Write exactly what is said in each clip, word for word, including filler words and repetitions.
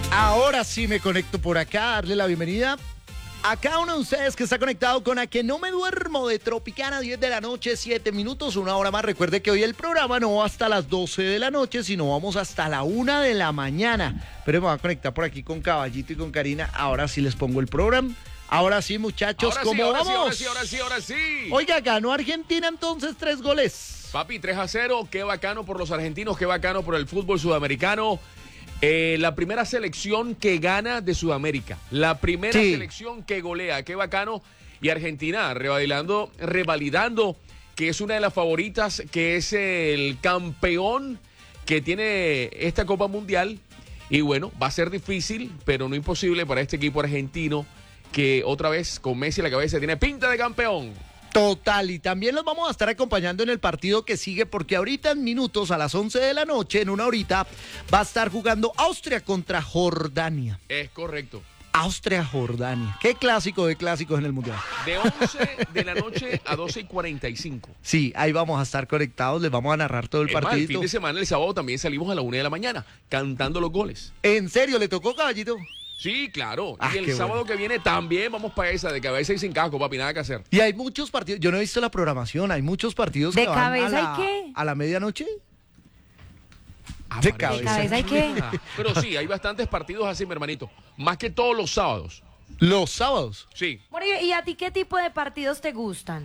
Ahora sí me conecto por acá, darle la bienvenida a cada uno de ustedes que está conectado con A Que No Me Duermo de Tropicana, diez de la noche, siete minutos, una hora más. Recuerde que hoy el programa no va hasta las doce de la noche, sino vamos hasta la una de la mañana. Pero me voy a conectar por aquí con Caballito y con Karina. Ahora sí les pongo el programa. Ahora sí, muchachos, ahora ¿cómo sí, ahora vamos? Sí, ahora sí, ahora sí, ahora sí. Oiga, ganó Argentina entonces tres goles. Papi, tres a cero, qué bacano por los argentinos, qué bacano por el fútbol sudamericano. Eh, la primera selección que gana de Sudamérica, la primera Sí. selección que golea, qué bacano. Y Argentina revalidando, revalidando que es una de las favoritas, que es el campeón que tiene esta Copa Mundial. Y bueno, va a ser difícil, pero no imposible para este equipo argentino que otra vez con Messi a la cabeza tiene pinta de campeón. Total, y también los vamos a estar acompañando en el partido que sigue, porque ahorita en minutos, a las once de la noche, en una horita, va a estar jugando Austria contra Jordania. Es correcto. Austria-Jordania. Qué clásico de clásicos en el Mundial. De once de la noche a doce y cuarenta y cinco. Sí, ahí vamos a estar conectados, les vamos a narrar todo el Es más, el partidito. fin de semana, el sábado, también salimos a la una de la mañana cantando los goles. ¿En serio le tocó, Caballito? Sí, claro. Ah, y el qué sábado bueno. que viene también vamos para esa, de cabeza y sin casco, papi, nada que hacer. Y hay muchos partidos, yo no he visto la programación, hay muchos partidos ¿De que van a cabeza la, y qué? a la medianoche. Ah, De parece. ¿De cabeza y qué? Pero sí, hay bastantes partidos así, mi hermanito. Más que todos los sábados. Los sábados. Sí. Bueno, ¿y y a ti qué tipo de partidos te gustan?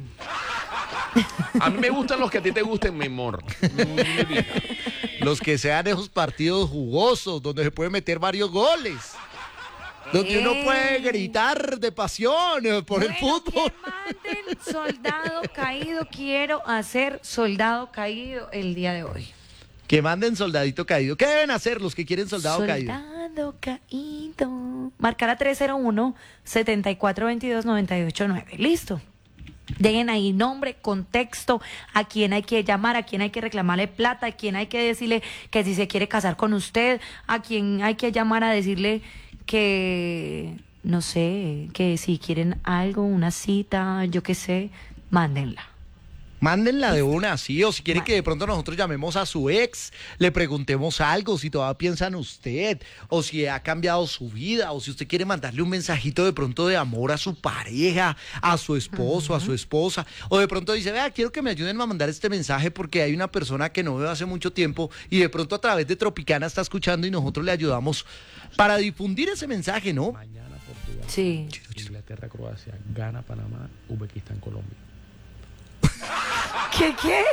A mí me gustan los que a ti te gusten, mi amor. Mi vida. Los que sean esos partidos jugosos, donde se puede meter varios goles. Donde uno puede gritar de pasión eh, por el Bueno, fútbol. que manden soldado caído, quiero hacer soldado caído el día de hoy. Que manden soldadito caído. ¿Qué deben hacer los que quieren soldado caído? Soldado caído. Marcar a tres cero uno, siete cuatro dos dos, nueve ocho nueve. Listo. Dejen ahí nombre, contexto, a quién hay que llamar, a quién hay que reclamarle plata, a quién hay que decirle que si se quiere casar con usted, a quién hay que llamar a decirle que, no sé, que si quieren algo, una cita, yo qué sé, mándenla. Mándenla de una, sí, o si quieren que de pronto nosotros llamemos a su ex, le preguntemos algo, si todavía piensa en usted, o si ha cambiado su vida, o si usted quiere mandarle un mensajito de pronto de amor a su pareja, a su esposo, uh-huh. a su esposa, o de pronto dice, vea, quiero que me ayuden a mandar este mensaje porque hay una persona que no veo hace mucho tiempo y de pronto a través de Tropicana está escuchando y nosotros le ayudamos para difundir ese mensaje, ¿no? Mañana Portugal, Sí. Inglaterra, Croacia, Ghana, Panamá, Uzbekistán, Colombia. ¿Qué qué?